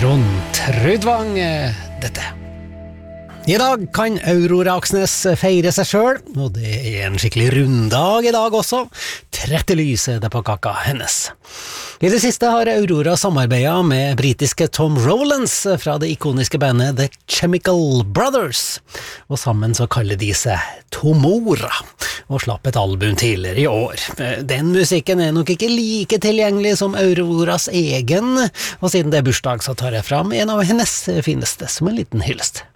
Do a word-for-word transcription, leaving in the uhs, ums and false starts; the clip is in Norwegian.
Trond Trudvang, dette. I dag kan Aurora Aksnes feire seg selv, og det er en skikkelig runddag i dag også. tretti lys er det på kaka hennes. I det siste har Aurora samarbeidet med britiske Tom Rowlands fra det ikoniske bandet The Chemical Brothers, og sammen så kaller de seg Tomora, og slapp et album tidligere i år. Den musikken er nok ikke like tilgjengelig som Auroras egen, og siden det er bursdag så tar jeg fram en av hennes fineste som en liten hyllest.